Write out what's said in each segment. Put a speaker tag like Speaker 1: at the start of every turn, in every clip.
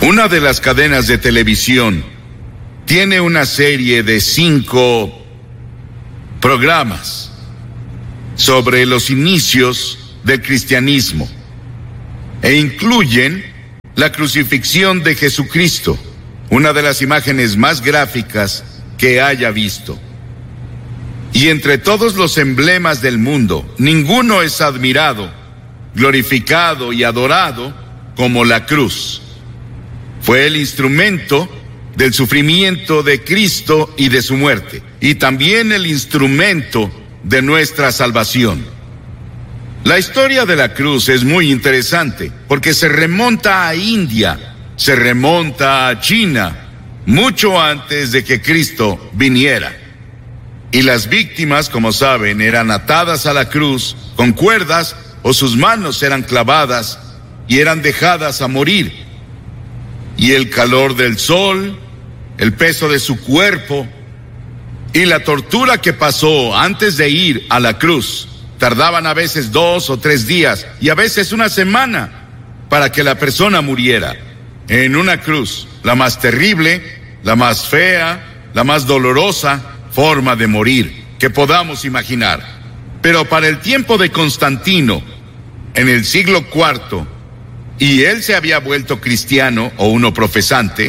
Speaker 1: Una de las cadenas de televisión tiene una serie de 5 programas sobre los inicios del cristianismo e incluyen la crucifixión de Jesucristo, una de las imágenes más gráficas que haya visto. Y entre todos los emblemas del mundo, ninguno es admirado, glorificado y adorado como la cruz. Fue el instrumento del sufrimiento de Cristo y de su muerte, y también el instrumento de nuestra salvación. La historia de la cruz es muy interesante, porque se remonta a India, se remonta a China, mucho antes de que Cristo viniera. Y las víctimas, como saben, eran atadas a la cruz con cuerdas o sus manos eran clavadas y eran dejadas a morir. Y el calor del sol, el peso de su cuerpo y la tortura que pasó antes de ir a la cruz, tardaban a veces 2 o 3 días y a veces una semana para que la persona muriera en una cruz, la más terrible, la más fea, la más dolorosa forma de morir que podamos imaginar. Pero para el tiempo de Constantino, en el siglo IV, y él se había vuelto cristiano o uno profesante,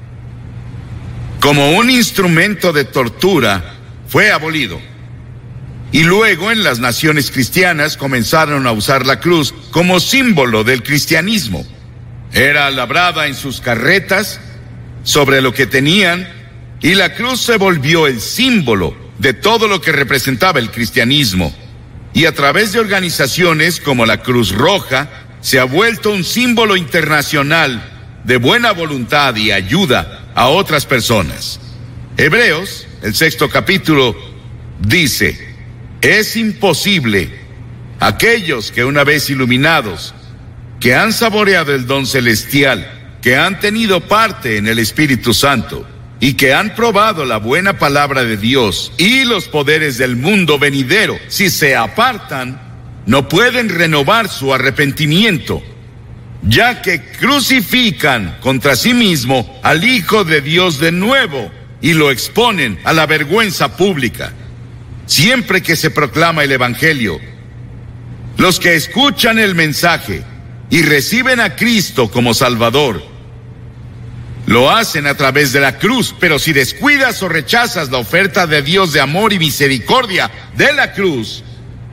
Speaker 1: como un instrumento de tortura, fue abolido. Y luego en las naciones cristianas comenzaron a usar la cruz como símbolo del cristianismo. Era labrada en sus carretas, sobre lo que tenían, y la cruz se volvió el símbolo de todo lo que representaba el cristianismo. Y a través de organizaciones como la Cruz Roja, se ha vuelto un símbolo internacional de buena voluntad y ayuda a otras personas. Hebreos, el 6º capítulo, dice: es imposible aquellos que una vez iluminados, que han saboreado el don celestial, que han tenido parte en el Espíritu Santo y que han probado la buena palabra de Dios y los poderes del mundo venidero, si se apartan, no pueden renovar su arrepentimiento, ya que crucifican contra sí mismo al Hijo de Dios de nuevo y lo exponen a la vergüenza pública. Siempre que se proclama el Evangelio, los que escuchan el mensaje y reciben a Cristo como Salvador, lo hacen a través de la cruz, pero si descuidas o rechazas la oferta de Dios de amor y misericordia de la cruz,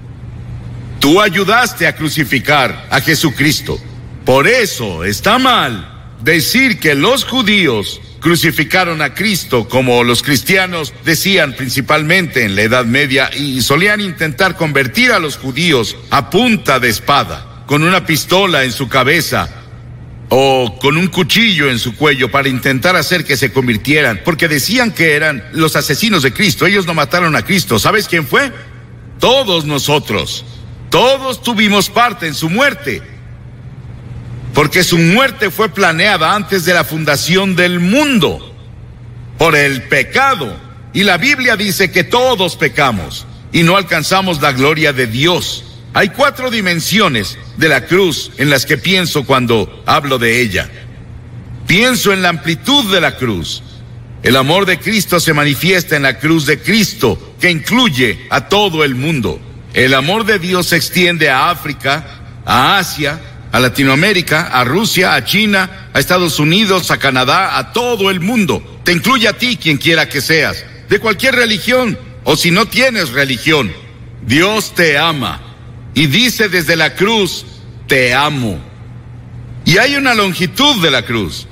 Speaker 1: tú ayudaste a crucificar a Jesucristo. Por eso está mal decir que los judíos crucificaron a Cristo, como los cristianos decían principalmente en la Edad Media, y solían intentar convertir a los judíos a punta de espada, con una pistola en su cabeza o con un cuchillo en su cuello para intentar hacer que se convirtieran, porque decían que eran los asesinos de Cristo. Ellos no mataron a Cristo. ¿Sabes quién fue? Todos nosotros. Todos tuvimos parte en su muerte, porque su muerte fue planeada antes de la fundación del mundo por el pecado. Y la Biblia dice que todos pecamos y no alcanzamos la gloria de Dios. Hay 4 dimensiones de la cruz en las que pienso cuando hablo de ella. Pienso en la amplitud de la cruz. El amor de Cristo se manifiesta en la cruz de Cristo, que incluye a todo el mundo. El amor de Dios se extiende a África, a Asia, a Latinoamérica, a Rusia, a China, a Estados Unidos, a Canadá, a todo el mundo. Te incluye a ti, quien quiera que seas, de cualquier religión, o si no tienes religión. Dios te ama y dice desde la cruz: te amo. Y hay una longitud de la cruz.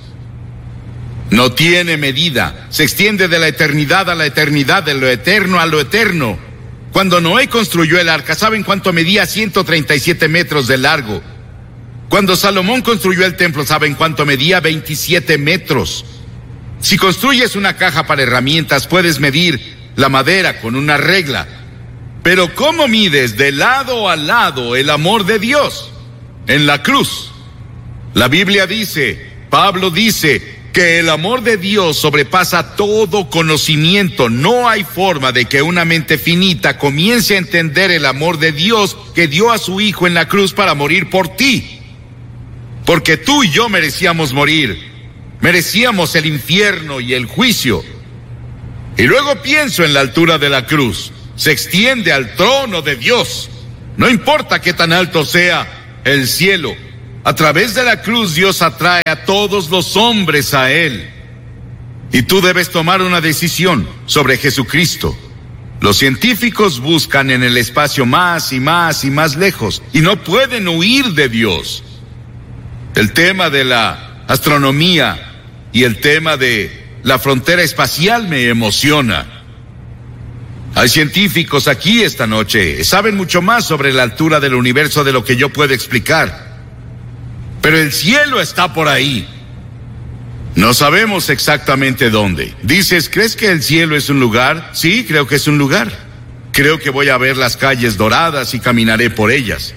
Speaker 1: No tiene medida, se extiende de la eternidad a la eternidad, de lo eterno a lo eterno. Cuando Noé construyó el arca, ¿saben cuánto medía? 137 metros de largo. Cuando Salomón construyó el templo, ¿saben cuánto medía? 27 metros. Si construyes una caja para herramientas, puedes medir la madera con una regla. Pero ¿cómo mides de lado a lado el amor de Dios? En la cruz. La Biblia dice, Pablo dice, que el amor de Dios sobrepasa todo conocimiento. No hay forma de que una mente finita comience a entender el amor de Dios que dio a su Hijo en la cruz para morir por ti. Porque tú y yo merecíamos morir. Merecíamos el infierno y el juicio. Y luego pienso en la altura de la cruz. Se extiende al trono de Dios. No importa qué tan alto sea el cielo. A través de la cruz Dios atrae a todos los hombres a Él. Y tú debes tomar una decisión sobre Jesucristo. Los científicos buscan en el espacio más y más y más lejos y no pueden huir de Dios. El tema de la astronomía y el tema de la frontera espacial me emociona. Hay científicos aquí esta noche, saben mucho más sobre la altura del universo de lo que yo puedo explicar. Pero el cielo está por ahí. No sabemos exactamente dónde. Dices, ¿crees que el cielo es un lugar? Sí, creo que es un lugar. Creo que voy a ver las calles doradas y caminaré por ellas.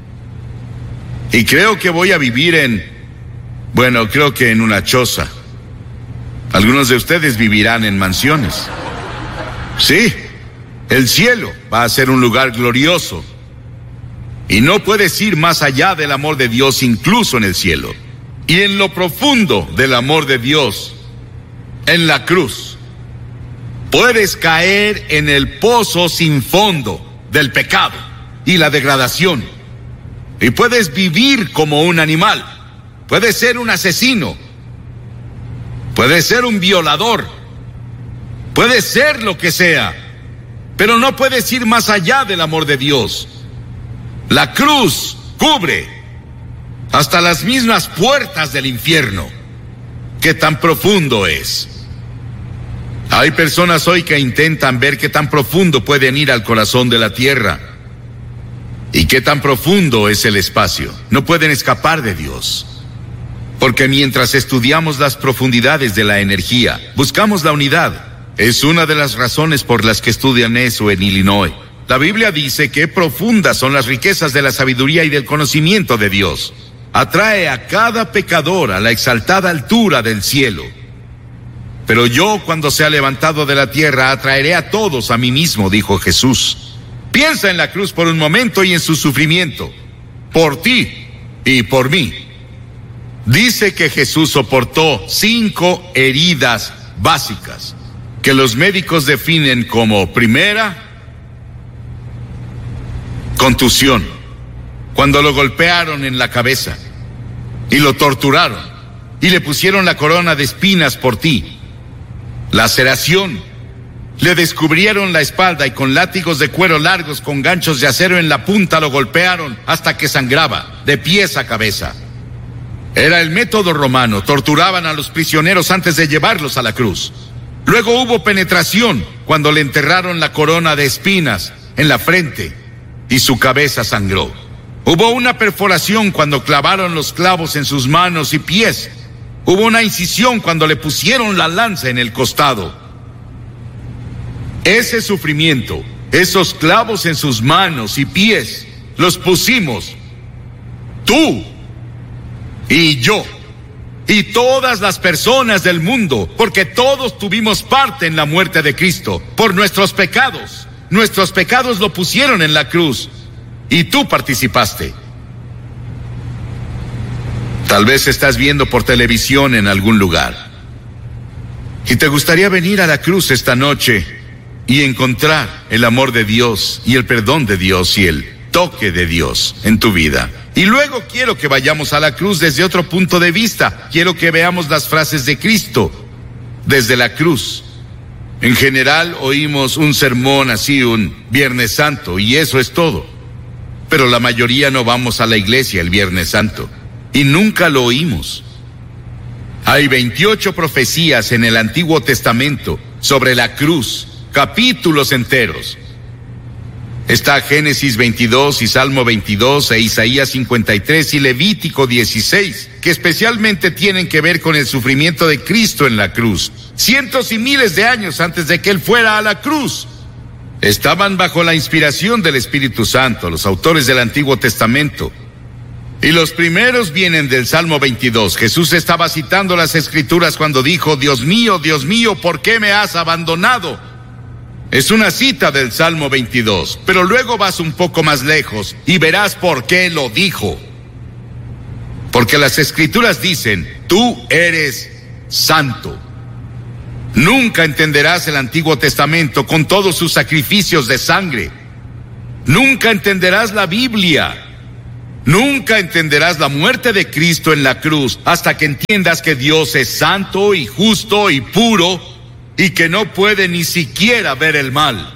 Speaker 1: Y creo que voy a vivir creo que en una choza. Algunos de ustedes vivirán en mansiones. Sí, el cielo va a ser un lugar glorioso. Y no puedes ir más allá del amor de Dios incluso en el cielo. Y en lo profundo del amor de Dios, en la cruz, puedes caer en el pozo sin fondo del pecado y la degradación. Y puedes vivir como un animal. Puedes ser un asesino. Puedes ser un violador. Puedes ser lo que sea. Pero no puedes ir más allá del amor de Dios. La cruz cubre hasta las mismas puertas del infierno. ¿Qué tan profundo es? Hay personas hoy que intentan ver qué tan profundo pueden ir al corazón de la tierra. ¿Y qué tan profundo es el espacio? No pueden escapar de Dios. Porque mientras estudiamos las profundidades de la energía, buscamos la unidad. Es una de las razones por las que estudian eso en Illinois. La Biblia dice que profundas son las riquezas de la sabiduría y del conocimiento de Dios. Atrae a cada pecador a la exaltada altura del cielo. Pero yo, cuando sea levantado de la tierra, atraeré a todos a mí mismo, dijo Jesús. Piensa en la cruz por un momento y en su sufrimiento, por ti y por mí. Dice que Jesús soportó 5 heridas básicas, que los médicos definen como: primera, contusión, cuando lo golpearon en la cabeza y lo torturaron y le pusieron la corona de espinas por ti. Laceración, le descubrieron la espalda y con látigos de cuero largos con ganchos de acero en la punta lo golpearon hasta que sangraba, de pies a cabeza. Era el método romano, torturaban a los prisioneros antes de llevarlos a la cruz. Luego hubo penetración, cuando le enterraron la corona de espinas en la frente y su cabeza sangró. Hubo una perforación cuando clavaron los clavos en sus manos y pies. Hubo una incisión cuando le pusieron la lanza en el costado. Ese sufrimiento, esos clavos en sus manos y pies, los pusimos tú y yo y todas las personas del mundo, porque todos tuvimos parte en la muerte de Cristo por nuestros pecados. Nuestros pecados lo pusieron en la cruz y tú participaste. Tal vez estás viendo por televisión en algún lugar y te gustaría venir a la cruz esta noche y encontrar el amor de Dios y el perdón de Dios y el toque de Dios en tu vida. Y luego quiero que vayamos a la cruz desde otro punto de vista. Quiero que veamos las frases de Cristo desde la cruz. En general oímos un sermón así un Viernes Santo y eso es todo. Pero la mayoría no vamos a la iglesia el Viernes Santo y nunca lo oímos. Hay 28 profecías en el Antiguo Testamento sobre la cruz, capítulos enteros. Está Génesis 22 y Salmo 22 e Isaías 53 y Levítico 16, que especialmente tienen que ver con el sufrimiento de Cristo en la cruz. Cientos y miles de años antes de que Él fuera a la cruz. Estaban bajo la inspiración del Espíritu Santo, los autores del Antiguo Testamento. Y los primeros vienen del Salmo 22. Jesús estaba citando las Escrituras cuando dijo: Dios mío, ¿por qué me has abandonado? Es una cita del Salmo 22, pero luego vas un poco más lejos y verás por qué lo dijo. Porque las Escrituras dicen: tú eres santo. Nunca entenderás el Antiguo Testamento con todos sus sacrificios de sangre. Nunca entenderás la Biblia. Nunca entenderás la muerte de Cristo en la cruz hasta que entiendas que Dios es santo y justo y puro y que no puede ni siquiera ver el mal.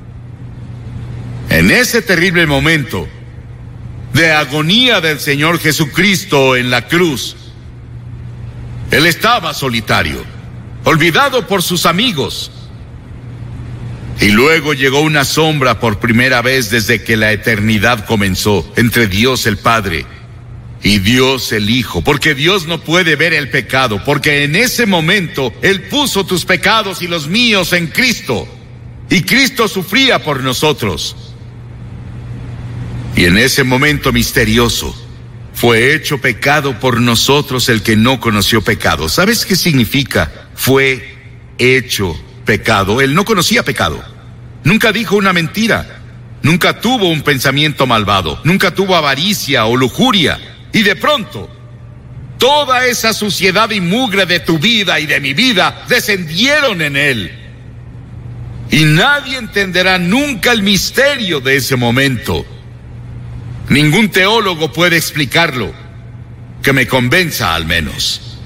Speaker 1: En ese terrible momento de agonía del Señor Jesucristo en la cruz, Él estaba solitario, olvidado por sus amigos. Y luego llegó una sombra por primera vez desde que la eternidad comenzó entre Dios el Padre y Dios el Hijo, porque Dios no puede ver el pecado, porque en ese momento Él puso tus pecados y los míos en Cristo, y Cristo sufría por nosotros. Y en ese momento misterioso fue hecho pecado por nosotros el que no conoció pecado. ¿Sabes qué significa? Fue hecho pecado. Él no conocía pecado. Nunca dijo una mentira. Nunca tuvo un pensamiento malvado. Nunca tuvo avaricia o lujuria. Y de pronto, toda esa suciedad y mugre de tu vida y de mi vida descendieron en Él. Y nadie entenderá nunca el misterio de ese momento. Ningún teólogo puede explicarlo, que me convenza al menos.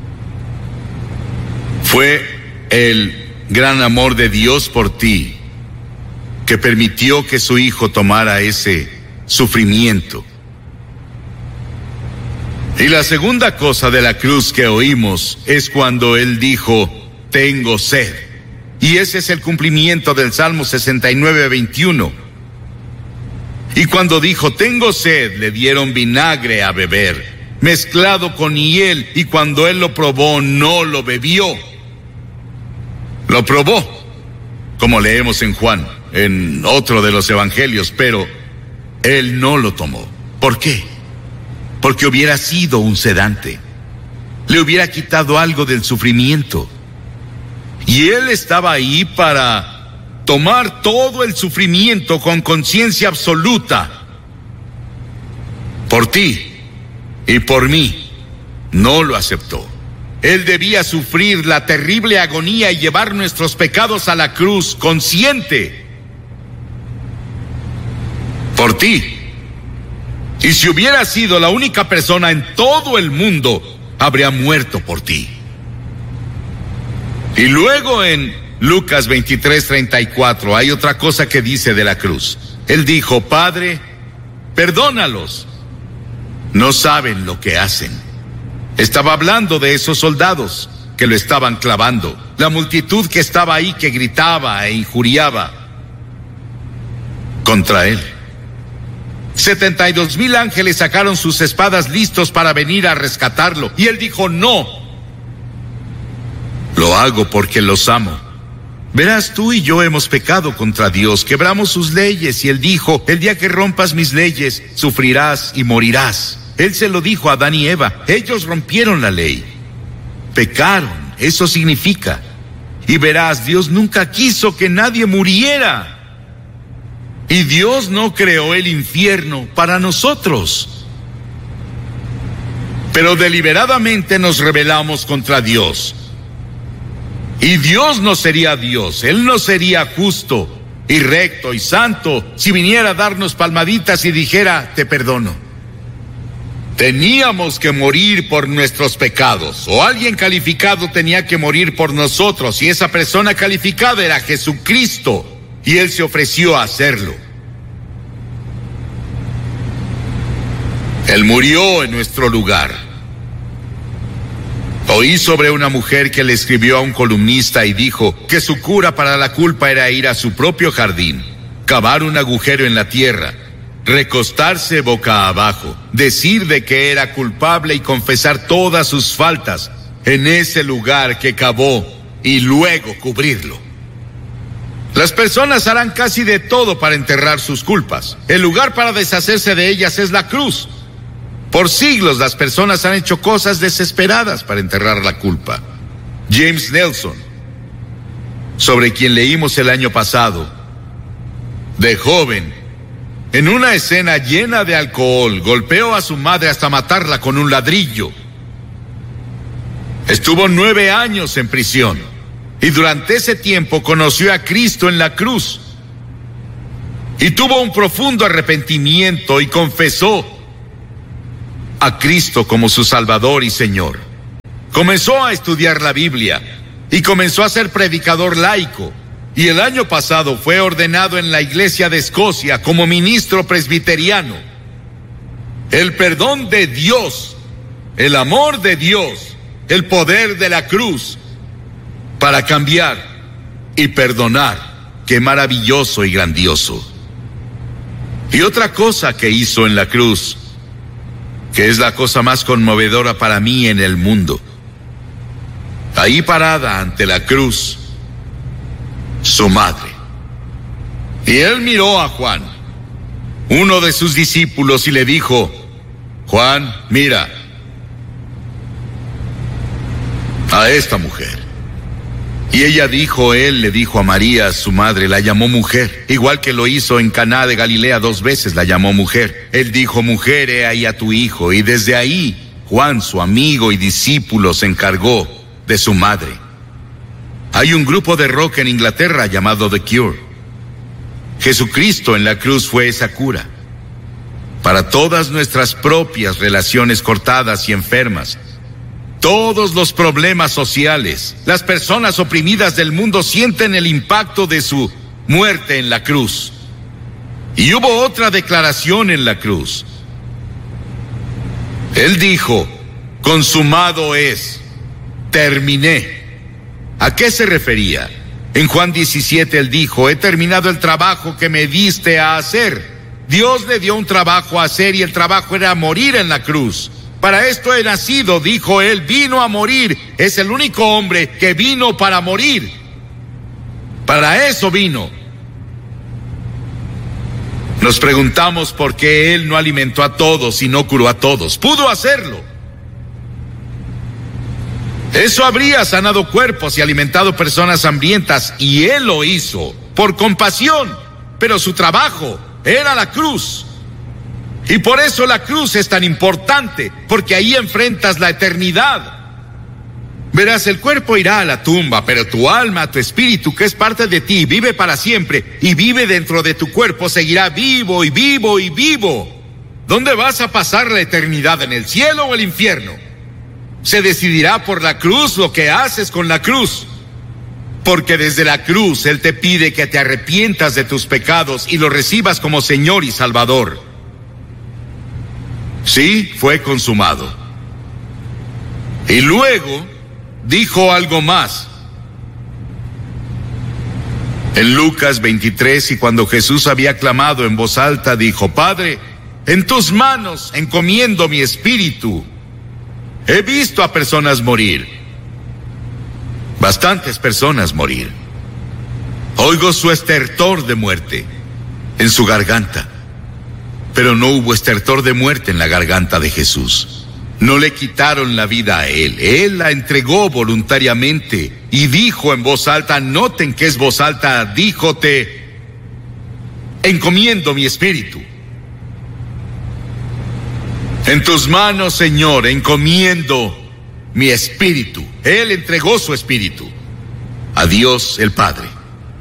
Speaker 1: Fue el gran amor de Dios por ti que permitió que su Hijo tomara ese sufrimiento. Y la segunda cosa de la cruz que oímos es cuando Él dijo, tengo sed. Y ese es el cumplimiento del Salmo 69:21. Y cuando dijo, tengo sed, le dieron vinagre a beber, mezclado con hiel, y cuando Él lo probó, no lo bebió. Lo probó, como leemos en Juan, en otro de los evangelios, pero Él no lo tomó. ¿Por qué? Porque hubiera sido un sedante. Le hubiera quitado algo del sufrimiento. Y Él estaba ahí para tomar todo el sufrimiento con conciencia absoluta. Por ti y por mí. No lo aceptó. Él debía sufrir la terrible agonía y llevar nuestros pecados a la cruz consciente. Por ti. Y si hubiera sido la única persona en todo el mundo, habría muerto por ti. Y luego en Lucas 23:34 hay otra cosa que dice de la cruz. Él dijo, Padre, perdónalos. No saben lo que hacen. Estaba hablando de esos soldados que lo estaban clavando, la multitud que estaba ahí que gritaba e injuriaba contra Él. 72,000 ángeles sacaron sus espadas listos para venir a rescatarlo. Y Él dijo, no. Lo hago porque los amo. Verás, tú y yo hemos pecado contra Dios, quebramos sus leyes, y Él dijo, el día que rompas mis leyes, sufrirás y morirás. Él se lo dijo a Adán y Eva, ellos rompieron la ley. Pecaron, eso significa. Y verás, Dios nunca quiso que nadie muriera. Y Dios no creó el infierno para nosotros. Pero deliberadamente nos rebelamos contra Dios. Y Dios no sería Dios, Él no sería justo y recto y santo si viniera a darnos palmaditas y dijera, te perdono. Teníamos que morir por nuestros pecados, o alguien calificado tenía que morir por nosotros, y esa persona calificada era Jesucristo, y Él se ofreció a hacerlo. Él murió en nuestro lugar. Oí sobre una mujer que le escribió a un columnista y dijo que su cura para la culpa era ir a su propio jardín, cavar un agujero en la tierra, recostarse boca abajo, decir de que era culpable y confesar todas sus faltas en ese lugar que cavó y luego cubrirlo. Las personas harán casi de todo para enterrar sus culpas. El lugar para deshacerse de ellas es la cruz. Por siglos las personas han hecho cosas desesperadas para enterrar la culpa. James Nelson, sobre quien leímos el año pasado, de joven, en una escena llena de alcohol, golpeó a su madre hasta matarla con un ladrillo. Estuvo 9 años en prisión y durante ese tiempo conoció a Cristo en la cruz y tuvo un profundo arrepentimiento y confesó a Cristo como su Salvador y Señor. Comenzó a estudiar la Biblia y comenzó a ser predicador laico, y el año pasado fue ordenado en la Iglesia de Escocia como ministro presbiteriano. El perdón de Dios, el amor de Dios, el poder de la cruz para cambiar y perdonar, qué maravilloso y grandioso. Y otra cosa que hizo en la cruz, que es la cosa más conmovedora para mí en el mundo. Ahí parada ante la cruz, su madre. Y él miró a Juan, uno de sus discípulos, y le dijo: Juan, mira a esta mujer. Y ella dijo, él le dijo a María, su madre, la llamó mujer, igual que lo hizo en Caná de Galilea 2 veces, la llamó mujer. Él dijo: mujer, he ahí a tu hijo. Y desde ahí, Juan, su amigo y discípulo, se encargó de su madre. Hay un grupo de rock en Inglaterra llamado The Cure. Jesucristo en la cruz fue esa cura para todas nuestras propias relaciones cortadas y enfermas. Todos los problemas sociales, las personas oprimidas del mundo sienten el impacto de su muerte en la cruz. Y hubo otra declaración en la cruz. Él dijo: consumado es, terminé. ¿A qué se refería? En Juan 17 él dijo: he terminado el trabajo que me diste a hacer. Dios le dio un trabajo a hacer y el trabajo era morir en la cruz. Para esto he nacido, dijo él, vino a morir. Es el único hombre que vino para morir. Para eso vino. Nos preguntamos por qué él no alimentó a todos y no curó a todos. Pudo hacerlo. Eso habría sanado cuerpos y alimentado personas hambrientas, y él lo hizo por compasión, pero su trabajo era la cruz. Y por eso la cruz es tan importante, porque ahí enfrentas la eternidad. Verás, el cuerpo irá a la tumba, pero tu alma, tu espíritu, que es parte de ti, vive para siempre y vive dentro de tu cuerpo, seguirá vivo y vivo y vivo. ¿Dónde vas a pasar la eternidad? ¿En el cielo o el infierno? Se decidirá por la cruz lo que haces con la cruz. Porque desde la cruz Él te pide que te arrepientas de tus pecados y lo recibas como Señor y Salvador. Sí, fue consumado. Y luego dijo algo más. En Lucas 23, y cuando Jesús había clamado en voz alta, dijo: Padre, en tus manos encomiendo mi espíritu. He visto a personas morir, bastantes personas morir. Oigo su estertor de muerte en su garganta. Pero no hubo estertor de muerte en la garganta de Jesús. No le quitaron la vida a él. Él la entregó voluntariamente y dijo en voz alta, noten que es voz alta, dijo: te encomiendo mi espíritu. En tus manos, Señor, encomiendo mi espíritu. Él entregó su espíritu a Dios el Padre.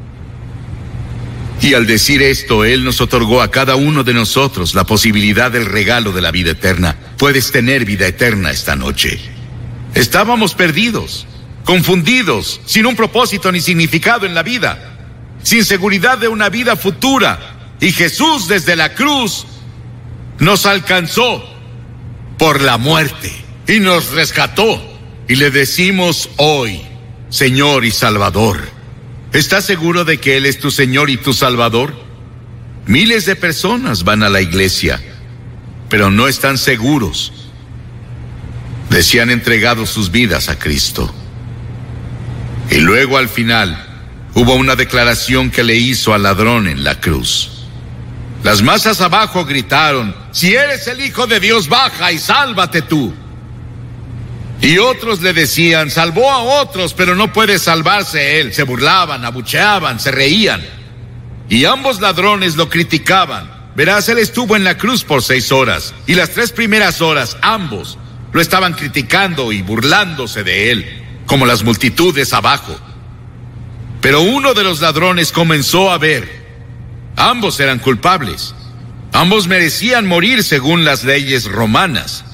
Speaker 1: Y al decir esto, Él nos otorgó a cada uno de nosotros la posibilidad del regalo de la vida eterna. Puedes tener vida eterna esta noche. Estábamos perdidos, confundidos, sin un propósito ni significado en la vida, sin seguridad de una vida futura. Y Jesús desde la cruz nos alcanzó por la muerte y nos rescató. Y le decimos hoy: Señor y Salvador. ¿Estás seguro de que Él es tu Señor y tu Salvador? Miles de personas van a la iglesia, pero no están seguros de si han entregado sus vidas a Cristo. Y luego al final hubo una declaración que le hizo al ladrón en la cruz. Las masas abajo gritaron: si eres el Hijo de Dios, baja y sálvate tú. Y otros le decían: salvó a otros, pero no puede salvarse él. Se burlaban, abucheaban, se reían. Y ambos ladrones lo criticaban. Verás, él estuvo en la cruz por 6 horas. Y las 3 primeras horas, ambos Lo estaban criticando y burlándose de él, como las multitudes abajo. Pero uno de los ladrones comenzó a ver. Ambos eran culpables. Ambos merecían morir según las leyes romanas.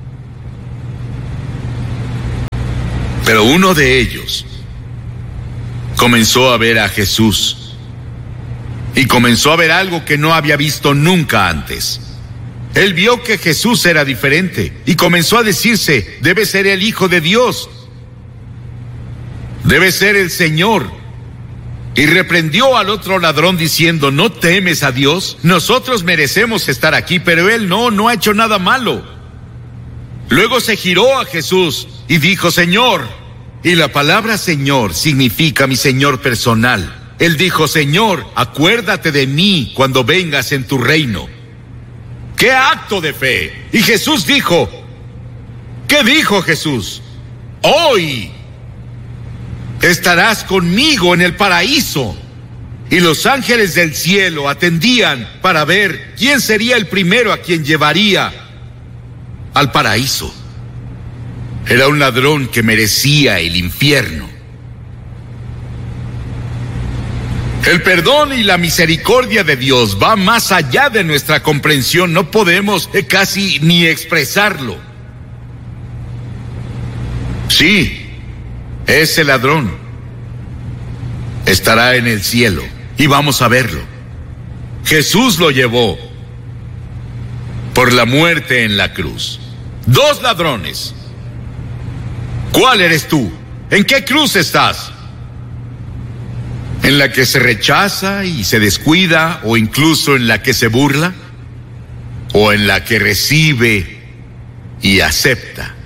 Speaker 1: Pero uno de ellos comenzó a ver a Jesús. Y comenzó a ver algo que no había visto nunca antes. Él vio que Jesús era diferente y comenzó a decirse: debe ser el Hijo de Dios. Debe ser el Señor. Y reprendió al otro ladrón diciendo: ¿no temes a Dios? Nosotros merecemos estar aquí, pero él no ha hecho nada malo. Luego se giró a Jesús y dijo: Señor. Y la palabra Señor significa mi Señor personal. Él dijo: Señor, acuérdate de mí cuando vengas en tu reino. ¡Qué acto de fe! Y Jesús dijo, ¿qué dijo Jesús? Hoy estarás conmigo en el paraíso. Y los ángeles del cielo atendían para ver quién sería el primero a quien llevaría al paraíso. Era un ladrón que merecía el infierno. El perdón y la misericordia de Dios va más allá de nuestra comprensión. No podemos casi ni expresarlo. Sí, ese ladrón estará en el cielo y vamos a verlo. Jesús lo llevó por la muerte en la cruz. 2 ladrones. ¿Cuál eres tú? ¿En qué cruz estás? ¿En la que se rechaza y se descuida, o incluso en la que se burla? ¿O en la que recibe y acepta?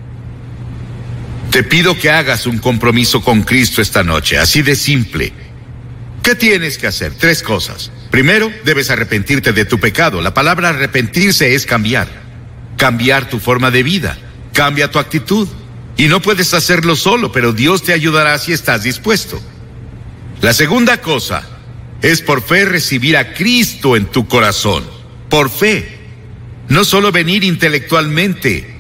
Speaker 1: Te pido que hagas un compromiso con Cristo esta noche, así de simple. ¿Qué tienes que hacer? 3 cosas. Primero, debes arrepentirte de tu pecado. La palabra arrepentirse es cambiar. Cambiar tu forma de vida. Cambia tu actitud. Y no puedes hacerlo solo, pero Dios te ayudará si estás dispuesto. La segunda cosa es por fe recibir a Cristo en tu corazón. Por fe. No solo venir intelectualmente.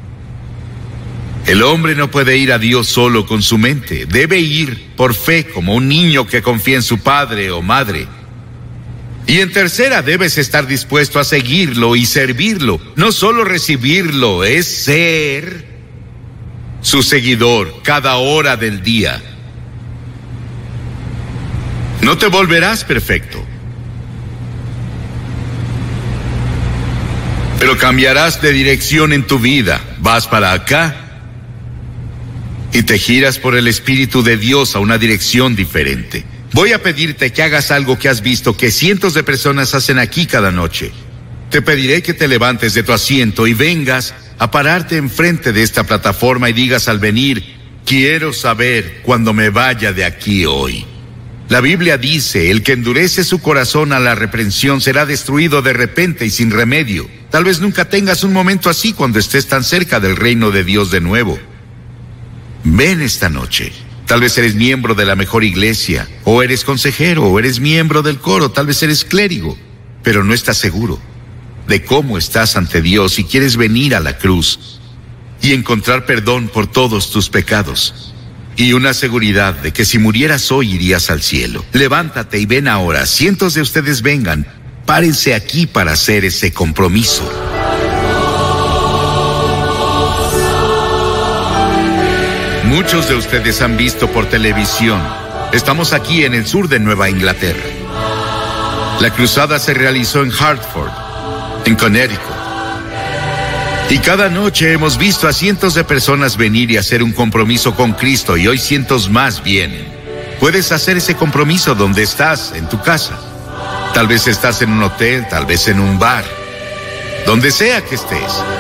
Speaker 1: El hombre no puede ir a Dios solo con su mente. Debe ir por fe, como un niño que confía en su padre o madre. Y en tercera, debes estar dispuesto a seguirlo y servirlo. No solo recibirlo, es ser su seguidor cada hora del día. No te volverás perfecto, pero cambiarás de dirección en tu vida. Vas para acá y te giras por el Espíritu de Dios a una dirección diferente. Voy a pedirte que hagas algo que has visto que cientos de personas hacen aquí cada noche. Te pediré que te levantes de tu asiento y vengas a pararte enfrente de esta plataforma y digas al venir: quiero saber cuando me vaya de aquí hoy. La Biblia dice: el que endurece su corazón a la reprensión será destruido de repente y sin remedio. Tal vez nunca tengas un momento así cuando estés tan cerca del reino de Dios de nuevo. Ven esta noche. Tal vez eres miembro de la mejor iglesia, o eres consejero, o eres miembro del coro, tal vez eres clérigo, pero no estás seguro de cómo estás ante Dios y quieres venir a la cruz y encontrar perdón por todos tus pecados y una seguridad de que si murieras hoy irías al cielo. Levántate y ven ahora. Cientos de ustedes vengan. Párense aquí para hacer ese compromiso. Muchos de ustedes han visto por televisión. Estamos aquí en el sur de Nueva Inglaterra. La cruzada se realizó en Hartford, en Connecticut. Y cada noche hemos visto a cientos de personas venir y hacer un compromiso con Cristo, y hoy cientos más vienen. Puedes hacer ese compromiso donde estás, en tu casa. Tal vez estás en un hotel, tal vez en un bar. Donde sea que estés.